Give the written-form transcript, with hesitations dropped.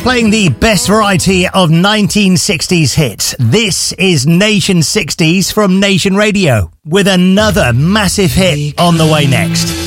playing the best variety of 1960s hits. This is Nation 60s from Nation Radio, with another massive hit on the way next.